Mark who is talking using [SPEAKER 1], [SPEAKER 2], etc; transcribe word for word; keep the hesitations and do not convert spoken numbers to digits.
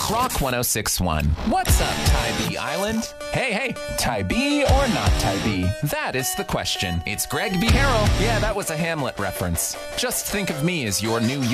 [SPEAKER 1] Rock one oh six one. What's up, Tybee Island? Hey, hey, Tybee or not Tybee? That is the question. It's Greg B. Harrell. Yeah, that was a Hamlet reference. Just think of me as your new